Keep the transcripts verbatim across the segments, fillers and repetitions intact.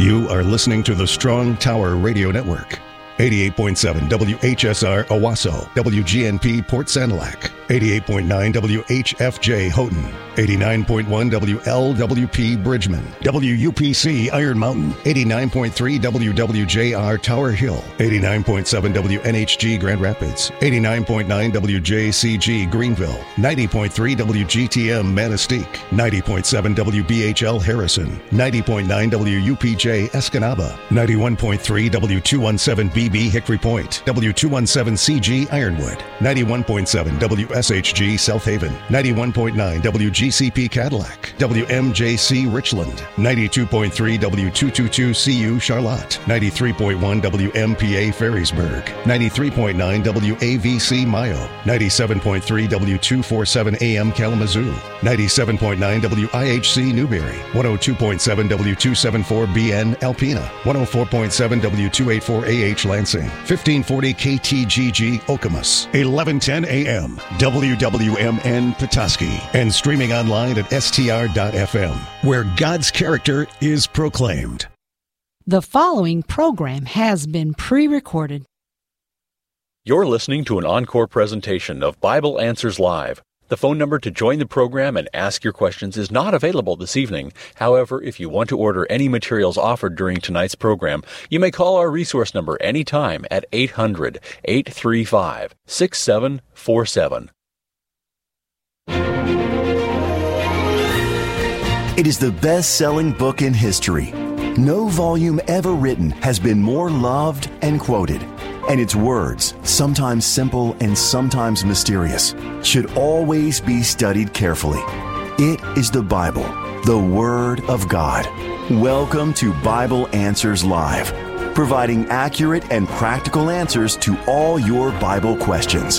You are listening to the Strong Tower Radio Network. eighty-eight point seven W H S R Owasso, W G N P Port Sanilac, eighty-eight point nine W H F J Houghton, eighty-nine point one W L W P Bridgman, W U P C Iron Mountain, eighty-nine point three W W J R Tower Hill, eighty-nine point seven W N H G Grand Rapids, eighty-nine point nine W J C G Greenville, ninety point three W G T M Manistee, ninety point seven W B H L Harrison, ninety point nine W U P J Escanaba, ninety-one point three W two seventeen B B Hickory Point, W two seventeen C G Ironwood, ninety-one point seven W S H G South Haven, ninety-one point nine W G C P Cadillac, W M J C Richland, ninety-two point three W two twenty-two C U Charlotte, ninety-three point one W M P A Ferrisburg, ninety-three point nine W A V C Mayo, ninety-seven point three W two forty-seven A M Kalamazoo, ninety-seven point nine W I H C Newberry, one oh two point seven W two seventy-four B N Alpena, one oh four point seven W two eighty-four A H Lansing, fifteen forty K T G G Okemos, eleven ten A M W W M N Petoskey, and streaming online at S T R dot F M, where God's character is proclaimed. The following program has been pre-recorded. You're listening to an encore presentation of Bible Answers Live. The phone number to join the program and ask your questions is not available this evening. However, if you want to order any materials offered during tonight's program, you may call our resource number anytime at eight hundred, eight three five, six seven four seven. It is the best-selling book in history. No volume ever written has been more loved and quoted. And its words, sometimes simple and sometimes mysterious, should always be studied carefully. It is the Bible, the Word of God. Welcome to Bible Answers Live, providing accurate and practical answers to all your Bible questions.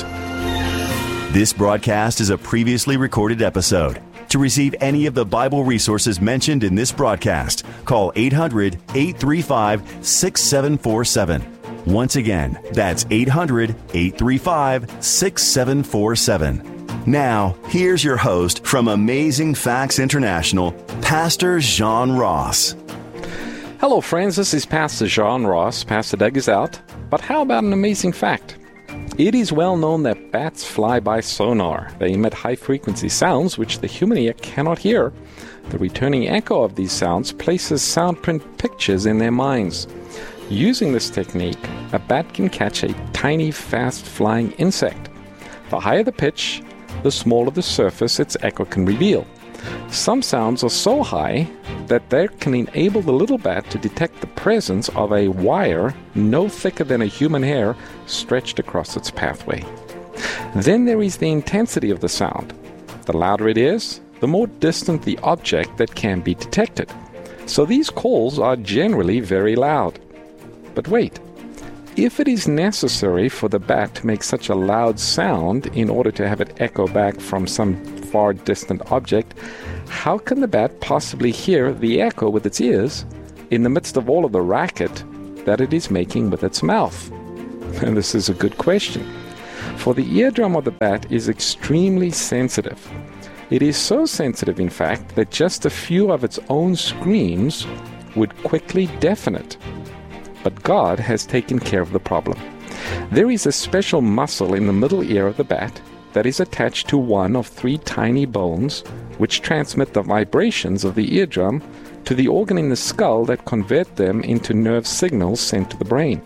This broadcast is a previously recorded episode. To receive any of the Bible resources mentioned in this broadcast, call eight hundred, eight three five, six seven four seven. Once again, that's eight hundred, eight three five, six seven four seven. Now, here's your host from Amazing Facts International, Pastor John Ross. Hello, friends. This is Pastor John Ross. Pastor Doug is out. But how about an amazing fact? It is well known that bats fly by sonar. They emit high-frequency sounds which the human ear cannot hear. The returning echo of these sounds places soundprint pictures in their minds. Using this technique, a bat can catch a tiny, fast-flying insect. The higher the pitch, the smaller the surface its echo can reveal. Some sounds are so high that they can enable the little bat to detect the presence of a wire no thicker than a human hair stretched across its pathway. Then there is the intensity of the sound. The louder it is, the more distant the object that can be detected. So these calls are generally very loud. But wait, if it is necessary for the bat to make such a loud sound in order to have it echo back from some far distant object, how can the bat possibly hear the echo with its ears in the midst of all of the racket that it is making with its mouth? And this is a good question, for the eardrum of the bat is extremely sensitive. It is so sensitive, in fact, that just a few of its own screams would quickly deafen it. But God has taken care of the problem. There is a special muscle in the middle ear of the bat that is attached to one of three tiny bones which transmit the vibrations of the eardrum to the organ in the skull that convert them into nerve signals sent to the brain.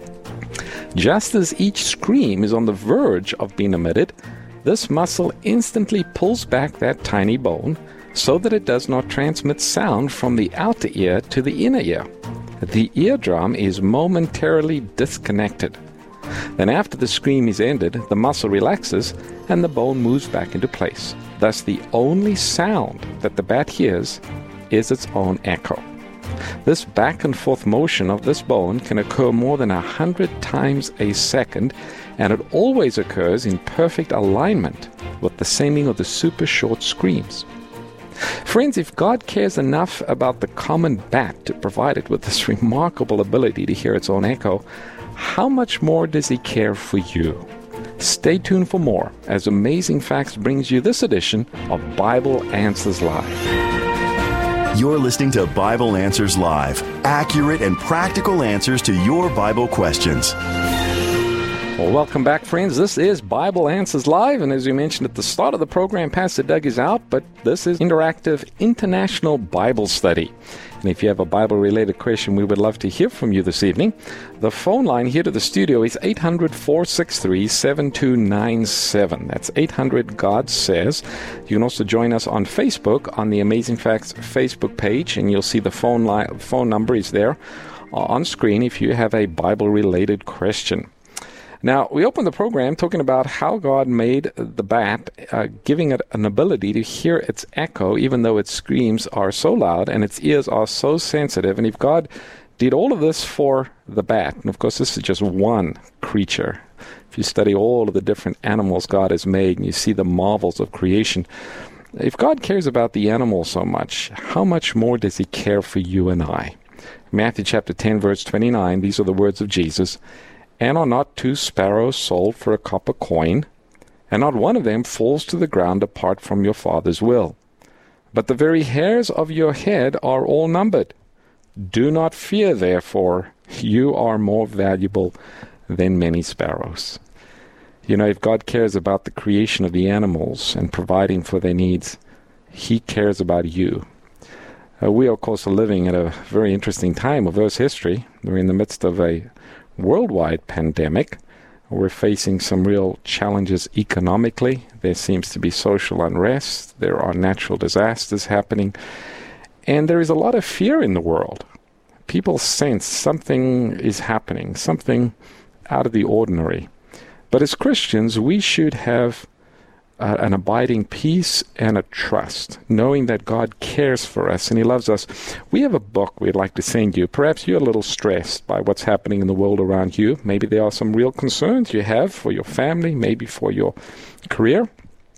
Just as each scream is on the verge of being emitted, this muscle instantly pulls back that tiny bone so that it does not transmit sound from the outer ear to the inner ear. The eardrum is momentarily disconnected. Then after the scream is ended, the muscle relaxes and the bone moves back into place. Thus the only sound that the bat hears is its own echo. This back and forth motion of this bone can occur more than a hundred times a second, and it always occurs in perfect alignment with the sending of the super short screams. Friends, if God cares enough about the common bat to provide it with this remarkable ability to hear its own echo, how much more does He care for you? Stay tuned for more as Amazing Facts brings you this edition of Bible Answers Live. You're listening to Bible Answers Live, accurate and practical answers to your Bible questions. Well, welcome back, friends. This is Bible Answers Live, and as we mentioned at the start of the program, Pastor Doug is out, but this is interactive international Bible study. And if you have a Bible-related question, we would love to hear from you this evening. The phone line here to the studio is eight hundred, four six three, seven two nine seven. That's eight hundred, God Says. You can also join us on Facebook on the Amazing Facts Facebook page, and you'll see the phone line, phone number is there on screen if you have a Bible-related question. Now, we opened the program talking about how God made the bat, uh, giving it an ability to hear its echo, even though its screams are so loud and its ears are so sensitive. And if God did all of this for the bat, and of course this is just one creature. If you study all of the different animals God has made and you see the marvels of creation, if God cares about the animals so much, how much more does he care for you and I? Matthew chapter ten, verse twenty-nine, these are the words of Jesus. And are not two sparrows sold for a copper coin? And not one of them falls to the ground apart from your Father's will. But the very hairs of your head are all numbered. Do not fear, therefore, you are more valuable than many sparrows. You know, if God cares about the creation of the animals and providing for their needs, he cares about you. Uh, we, of course, are living at a very interesting time of Earth's history. We're in the midst of a worldwide pandemic. We're facing some real challenges economically. There seems to be social unrest. There are natural disasters happening. And there is a lot of fear in the world. People sense something is happening, something out of the ordinary. But as Christians, we should have uh, an abiding peace and a trust, knowing that God cares for us and he loves us. We have a book we'd like to send you. Perhaps you're a little stressed by what's happening in the world around you. Maybe there are some real concerns you have for your family, maybe for your career.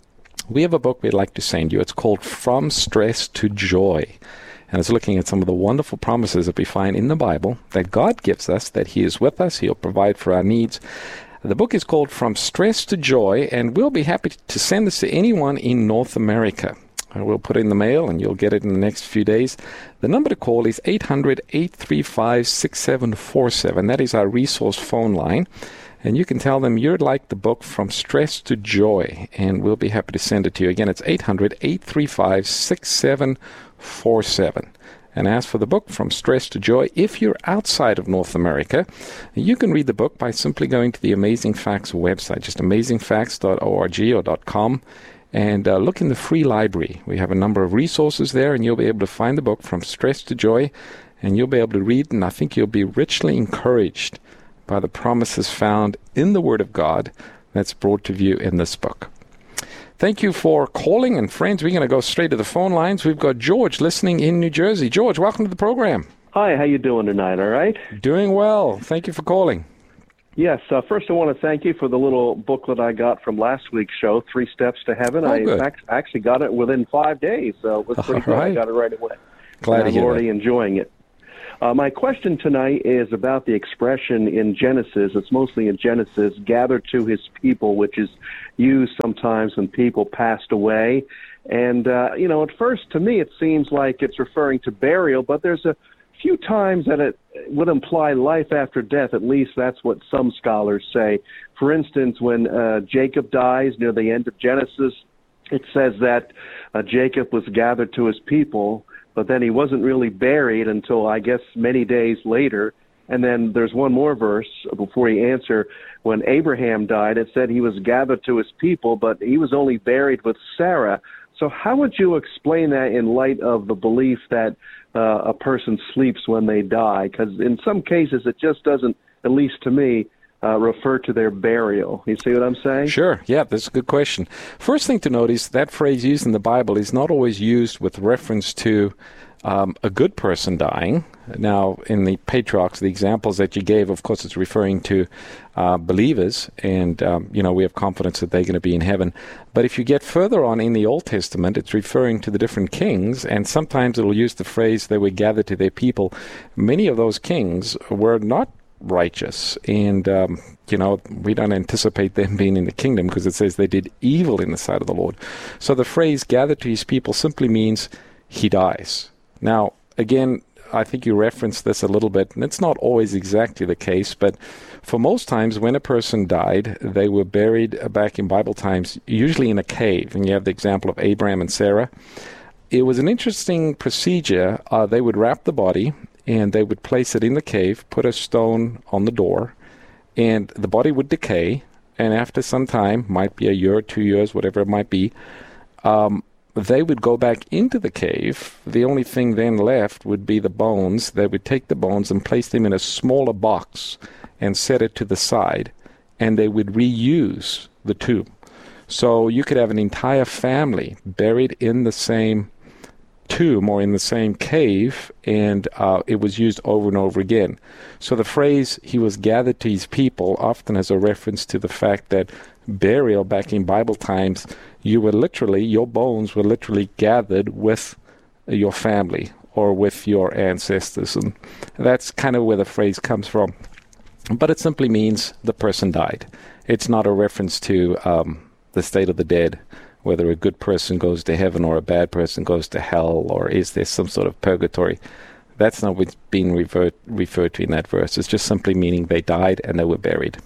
We have a book we'd like to send you. It's called From Stress to Joy. And it's looking at some of the wonderful promises that we find in the Bible that God gives us, that he is with us, he'll provide for our needs. The book is called From Stress to Joy, and we'll be happy to send this to anyone in North America. We'll put it in the mail, and you'll get it in the next few days. The number to call is eight hundred, eight three five, six seven four seven. That is our resource phone line. And you can tell them you'd like the book From Stress to Joy, and we'll be happy to send it to you. Again, it's eight hundred, eight three five, six seven four seven. And as for the book From Stress to Joy, if you're outside of North America, you can read the book by simply going to the Amazing Facts website, just amazing facts dot org or .com, and uh, look in the free library. We have a number of resources there, and you'll be able to find the book From Stress to Joy, and you'll be able to read, and I think you'll be richly encouraged by the promises found in the Word of God that's brought to you in this book. Thank you for calling, and friends, we're going to go straight to the phone lines. We've got George listening in New Jersey. George, welcome to the program. Hi, how you doing tonight, all right? Doing well. Thank you for calling. Yes, uh, first I want to thank you for the little booklet I got from last week's show, Three Steps to Heaven. Oh, I good. ac- actually got it within five days, so it was pretty All good. right. I got it right away. Glad and to I'm hear already that. enjoying it. Uh, my question tonight is about the expression in Genesis. It's mostly in Genesis, gather to his people, which is used sometimes when people passed away. And, uh, you know, at first, to me, it seems like it's referring to burial, but there's a few times that it would imply life after death. At least that's what some scholars say. For instance, when uh, Jacob dies near the end of Genesis, it says that uh, Jacob was gathered to his people, but then he wasn't really buried until, I guess, many days later. And then there's one more verse before you answer. When Abraham died, it said he was gathered to his people, but he was only buried with Sarah. So how would you explain that in light of the belief that uh, a person sleeps when they die? Because in some cases it just doesn't, at least to me, uh, refer to their burial. You see what I'm saying? Sure. Yeah, that's a good question. First thing to note is that phrase used in the Bible is not always used with reference to um, a good person dying. Now, in the patriarchs, the examples that you gave, of course, it's referring to uh, believers, and, um, you know, we have confidence that they're going to be in heaven. But if you get further on in the Old Testament, it's referring to the different kings, and sometimes it'll use the phrase, they were gathered to their people. Many of those kings were not righteous, and um, you know, we don't anticipate them being in the kingdom because it says they did evil in the sight of the Lord. So the phrase gathered to his people simply means he dies. Now, again, I think you referenced this a little bit, and it's not always exactly the case, but for most times when a person died, they were buried back in Bible times, usually in a cave. And you have the example of Abraham and Sarah. It was an interesting procedure. Uh, they would wrap the body, and they would place it in the cave, put a stone on the door, and the body would decay. And after some time, might be a year or two years, whatever it might be, um, they would go back into the cave. The only thing then left would be the bones. They would take the bones and place them in a smaller box and set it to the side, and they would reuse the tomb. So you could have an entire family buried in the same tomb or in the same cave, and uh, it was used over and over again. So the phrase, he was gathered to his people, often has a reference to the fact that burial back in Bible times, you were literally, your bones were literally gathered with your family or with your ancestors. And that's kind of where the phrase comes from. But it simply means the person died. It's not a reference to um, the state of the dead, whether a good person goes to heaven or a bad person goes to hell, or is there some sort of purgatory. That's not what's being revert, referred to in that verse. It's just simply meaning they died and they were buried.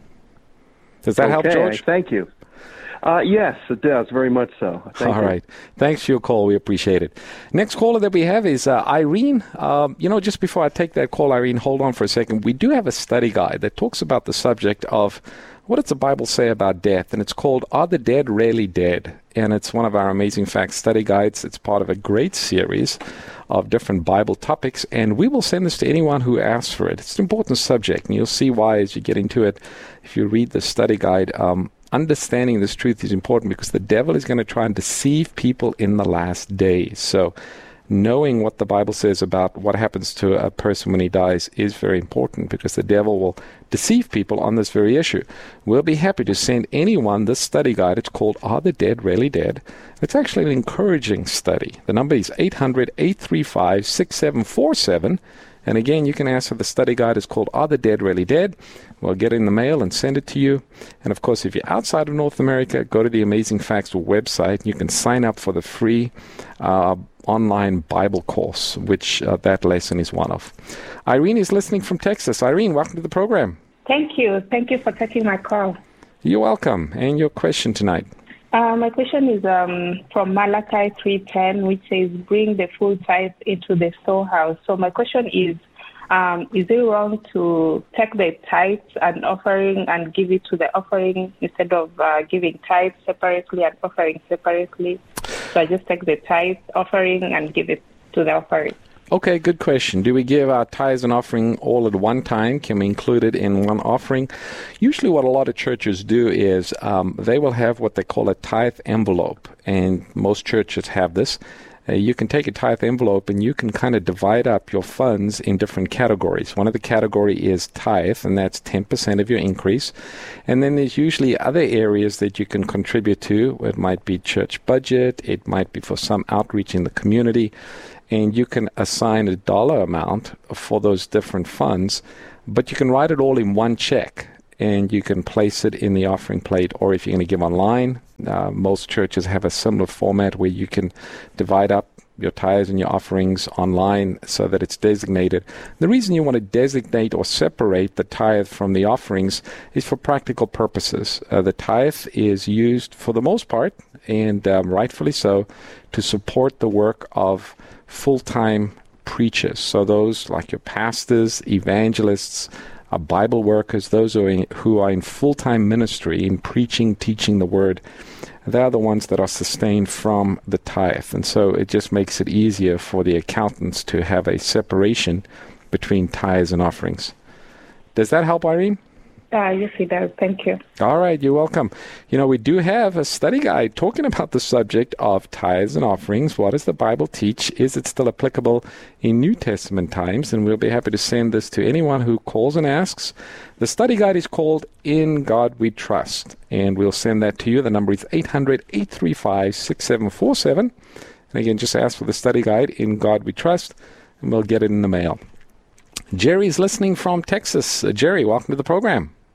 Does that okay, help, George? Thank you. Uh, yes, it does, very much so. Thank All you. right. Thanks for your call. We appreciate it. Next caller that we have is uh, Irene. Um, you know, just before I take that call, Irene, hold on for a second. We do have a study guide that talks about the subject of what does the Bible say about death, and it's called Are the Dead Really Dead? And it's one of our Amazing Facts study guides. It's part of a great series of different Bible topics, and we will send this to anyone who asks for it. It's an important subject, and you'll see why as you get into it. If you read the study guide, um, understanding this truth is important because the devil is going to try and deceive people in the last days. So knowing what the Bible says about what happens to a person when he dies is very important, because the devil will deceive people on this very issue. We'll be happy to send anyone this study guide. It's called Are the Dead Really Dead? It's actually an encouraging study. The number is eight hundred, eight three five, six seven four seven. And again, you can ask for the study guide. It's called Are the Dead Really Dead? We'll get it in the mail and send it to you. And of course, if you're outside of North America, go to the Amazing Facts website. You can sign up for the free uh, online Bible course, which uh, that lesson is one of. Irene is listening from Texas. Irene, welcome to the program. Thank you. Thank you for taking my call. You're welcome. And your question tonight? Uh, my question is um, from Malachi three ten, which says, bring the full tithe into the storehouse. So my question is, um, is it wrong to take the tithe and offering and give it to the offering instead of uh, giving tithe separately and offering separately? So I just take the tithe offering and give it to the offering. Okay, good question. Do we give our tithes and offering all at one time? Can we include it in one offering? Usually what a lot of churches do is um, they will have what they call a tithe envelope, and most churches have this. Uh, you can take a tithe envelope and you can kind of divide up your funds in different categories. One of the category is tithe, and that's ten percent of your increase. And then there's usually other areas that you can contribute to. It might be church budget. It might be for some outreach in the community. And you can assign a dollar amount for those different funds, but you can write it all in one check, and you can place it in the offering plate. Or if you're going to give online, uh, most churches have a similar format where you can divide up your tithes and your offerings online so that it's designated. The reason you want to designate or separate the tithe from the offerings is for practical purposes. Uh, the tithe is used for the most part, and um, rightfully so, to support the work of full-time preachers. So those like your pastors, evangelists, uh, Bible workers, those who are, in, who are in full-time ministry in preaching, teaching the word, they're the ones that are sustained from the tithe. And so it just makes it easier for the accountants to have a separation between tithes and offerings. Does that help, Irene? Uh, yes, it does. Thank you. All right, you're welcome. You know, we do have a study guide talking about the subject of tithes and offerings. What does the Bible teach? Is it still applicable in New Testament times? And we'll be happy to send this to anyone who calls and asks. The study guide is called In God We Trust, and we'll send that to you. The number is eight hundred, eight three five, six seven four seven. And again, just ask for the study guide, In God We Trust, and we'll get it in the mail. Jerry's listening from Texas. Uh, Jerry, welcome to the program.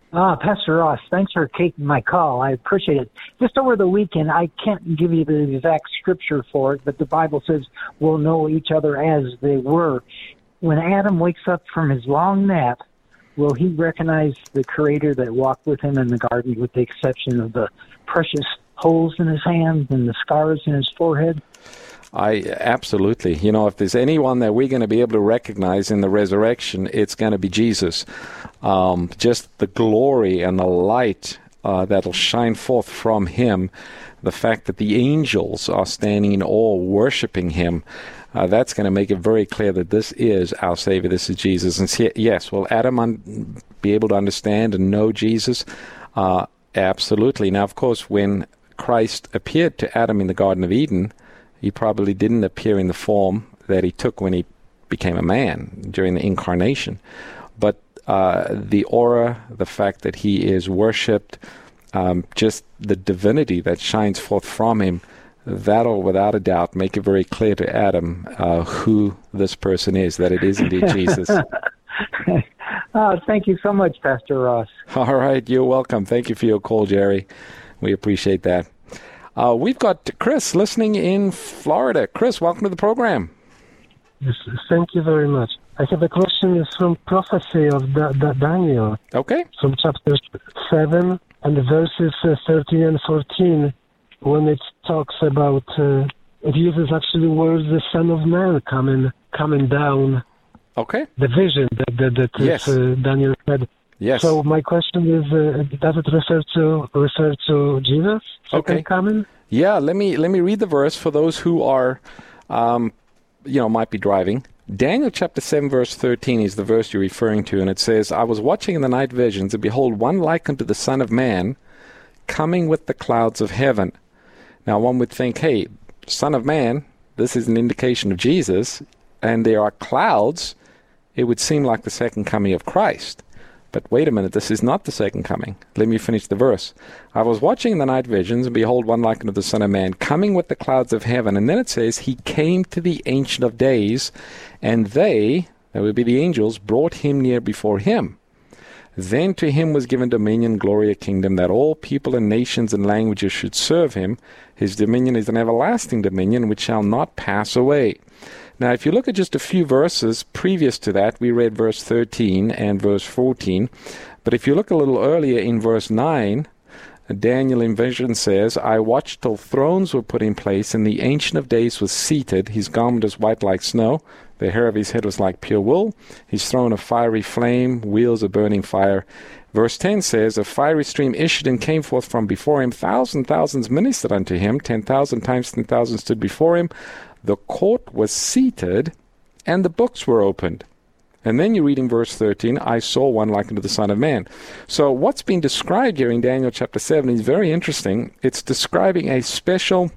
Ah, Pastor Ross, thanks for taking my call. I appreciate it. Just over the weekend, I can't give you the exact scripture for it, but the Bible says we'll know each other as they were. When Adam wakes up from his long nap, will he recognize the Creator that walked with him in the garden, with the exception of the precious holes in his hands and the scars in his forehead? I absolutely. You know, if there's anyone that we're going to be able to recognize in the resurrection, it's going to be Jesus. Um, just the glory and the light uh, that'll shine forth from him, the fact that the angels are standing in awe, worshiping him, uh, that's going to make it very clear that this is our Savior, this is Jesus. And see, yes, will Adam un- be able to understand and know Jesus? Uh, absolutely. Now, of course, when Christ appeared to Adam in the Garden of Eden, he probably didn't appear in the form that he took when he became a man during the incarnation. But uh, the aura, the fact that he is worshipped, um, just the divinity that shines forth from him, that'll without a doubt make it very clear to Adam uh, who this person is, that it is indeed Jesus. Oh, thank you so much, Pastor Ross. All right, you're welcome. Thank you for your call, Jerry. We appreciate that. Uh, we've got Chris listening in Florida. Chris, welcome to the program. Yes, thank you very much. I have a question. It's from prophecy of da- da- Daniel. Okay. From chapter seven and verses uh, thirteen and fourteen, when it talks about, uh, it uses actually words, the Son of Man coming coming down. Okay. The vision that, that, that yes. is, uh, Daniel said. Yes. So my question is, uh, does it refer to refer to Jesus second okay. coming? Yeah, let me let me read the verse for those who are, um, you know, might be driving. Daniel chapter seven, verse thirteen is the verse you're referring to, and it says, I was watching in the night visions, and behold, one like unto the Son of Man, coming with the clouds of heaven. Now, one would think, hey, Son of Man, this is an indication of Jesus, and there are clouds. It would seem like the second coming of Christ. But wait a minute, this is not the second coming. Let me finish the verse. I was watching in the night visions, and behold, one like unto the Son of Man, coming with the clouds of heaven. And then it says, he came to the Ancient of Days, and they, that would be the angels, brought him near before him. Then to him was given dominion, glory, a kingdom, that all people and nations and languages should serve him. His dominion is an everlasting dominion, which shall not pass away. Now, if you look at just a few verses previous to that, we read verse thirteen and verse fourteen. But if you look a little earlier in verse nine, Daniel in vision says, I watched till thrones were put in place, and the Ancient of Days was seated. His garment was white like snow. The hair of his head was like pure wool. His throne a fiery flame, wheels of burning fire. Verse ten says, a fiery stream issued and came forth from before him. Thousand thousands ministered unto him. Ten thousand times ten thousand stood before him. The court was seated, and the books were opened. And then you read in verse thirteen, I saw one like unto the Son of Man. So what's being described here in Daniel chapter seven is very interesting. It's describing a special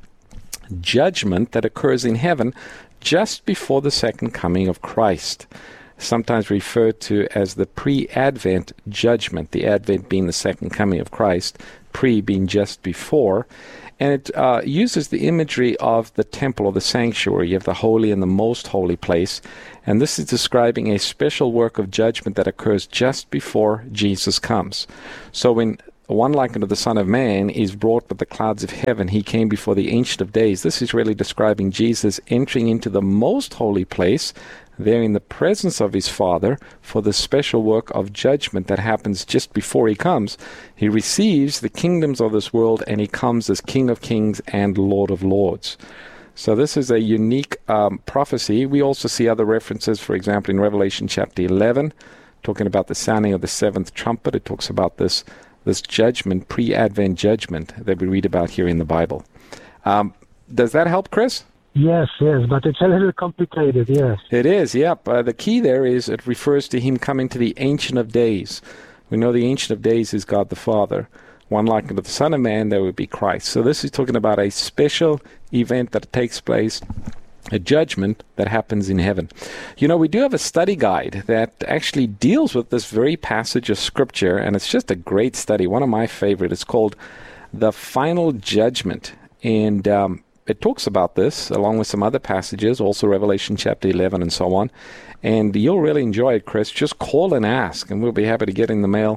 judgment that occurs in heaven just before the second coming of Christ, sometimes referred to as the pre-Advent judgment, the Advent being the second coming of Christ, pre being just before. And it uh, uses the imagery of the temple or the sanctuary. You have the holy and the most holy place. And this is describing a special work of judgment that occurs just before Jesus comes. So when one like unto the Son of Man is brought with the clouds of heaven, he came before the Ancient of Days. This is really describing Jesus entering into the most holy place, there in the presence of his Father, for the special work of judgment that happens just before he comes. He receives the kingdoms of this world, and he comes as King of Kings and Lord of Lords. So this is a unique um, prophecy. We also see other references, for example, in Revelation chapter eleven, talking about the sounding of the seventh trumpet. It talks about this, this judgment, pre-Advent judgment that we read about here in the Bible. Um, does that help, Chris? Yes, yes, but it's a little complicated, yes. It is, yep. Uh, the key there is it refers to him coming to the Ancient of Days. We know the Ancient of Days is God the Father. One like unto the Son of Man, there would be Christ. So this is talking about a special event that takes place, a judgment that happens in heaven. You know, we do have a study guide that actually deals with this very passage of Scripture, and it's just a great study, one of my favorite. It's called The Final Judgment, and um, it talks about this along with some other passages, also Revelation chapter eleven and so on. And you'll really enjoy it, Chris. Just call and ask, and we'll be happy to get in the mail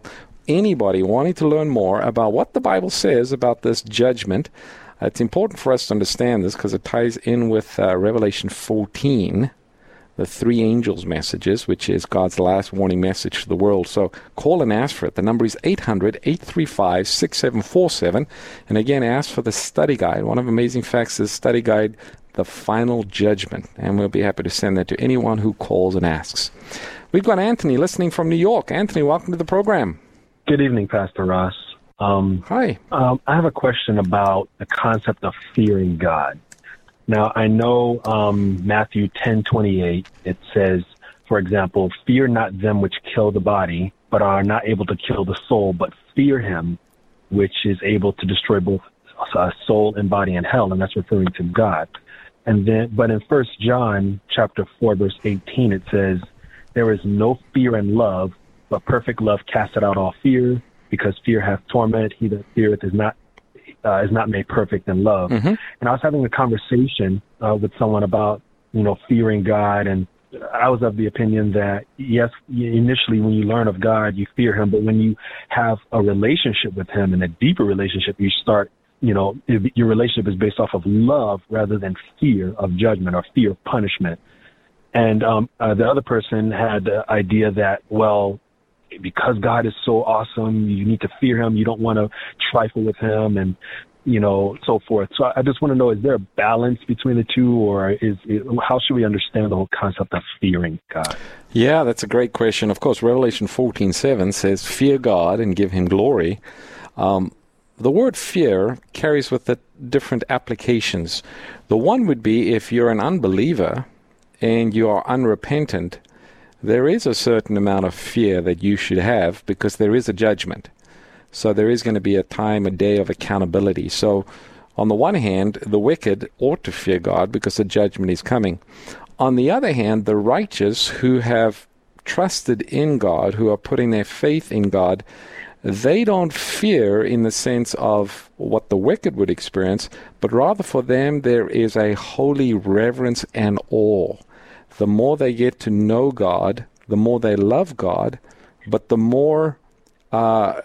anybody wanting to learn more about what the Bible says about this judgment, uh, it's important for us to understand this because it ties in with uh, Revelation fourteen, the three angels' messages, which is God's last warning message to the world. So call and ask for it. The number is eight hundred, eight three five, six seven four seven. And again, ask for the study guide. One of Amazing Facts is study guide, The Final Judgment. And we'll be happy to send that to anyone who calls and asks. We've got Anthony listening from New York. Anthony, welcome to the program. Good evening, Pastor Ross. Um, Hi. Um, I have a question about the concept of fearing God. Now, I know um, Matthew ten twenty-eight, it says, for example, fear not them which kill the body, but are not able to kill the soul, but fear him which is able to destroy both uh, soul and body in hell, and that's referring to God. And then, but in First John chapter four, verse eighteen, it says, there is no fear in love, but perfect love casteth out all fear, because fear hath torment. He that feareth is not Uh, is not made perfect in love. Mm-hmm. And I was having a conversation uh, with someone about, you know, fearing God. And I was of the opinion that, yes, initially when you learn of God, you fear him. But when you have a relationship with him and a deeper relationship, you start, you know, your relationship is based off of love rather than fear of judgment or fear of punishment. And um, uh, the other person had the idea that, well, because God is so awesome, you need to fear him. You don't want to trifle with him and, you know, so forth. So I just want to know, is there a balance between the two, or is it, how should we understand the whole concept of fearing God? Yeah, that's a great question. Of course, Revelation fourteen seven says, fear God and give him glory. Um, the word fear carries with it different applications. The one would be if you're an unbeliever and you are unrepentant, there is a certain amount of fear that you should have because there is a judgment. So there is going to be a time, a day of accountability. So on the one hand, the wicked ought to fear God because the judgment is coming. On the other hand, the righteous who have trusted in God, who are putting their faith in God, they don't fear in the sense of what the wicked would experience, but rather for them there is a holy reverence and awe. The more they get to know God, the more they love God, but the more, uh,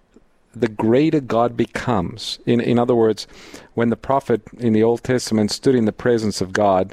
the greater God becomes. In in other words, when the prophet in the Old Testament stood in the presence of God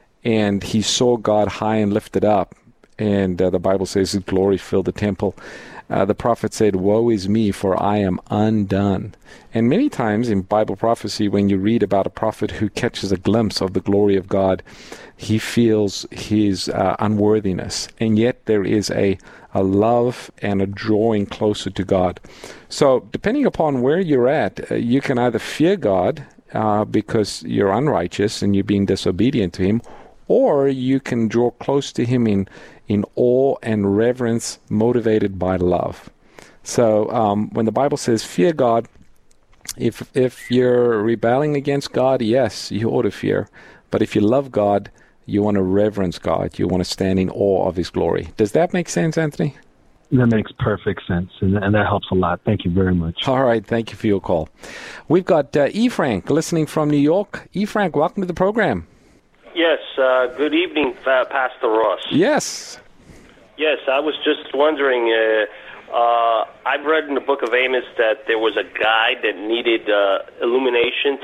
and he saw God high and lifted up, and uh, the Bible says his glory filled the temple, uh, the prophet said, woe is me, for I am undone. And many times in Bible prophecy, when you read about a prophet who catches a glimpse of the glory of God, he feels his uh, unworthiness, and yet there is a, a love and a drawing closer to God. So depending upon where you're at, uh, you can either fear God uh, because you're unrighteous and you're being disobedient to him, or you can draw close to him in, in awe and reverence motivated by love. So um, when the Bible says fear God, if if you're rebelling against God, yes, you ought to fear. But if you love God, you want to reverence God. You want to stand in awe of his glory. Does that make sense, Anthony? That makes perfect sense, and, and that helps a lot. Thank you very much. All right. Thank you for your call. We've got uh, E. Frank listening from New York. E. Frank, welcome to the program. Yes. Uh, good evening, uh, Pastor Ross. Yes. Yes, I was just wondering, uh, uh, I've read in the book of Amos that there was a guide that needed uh, illumination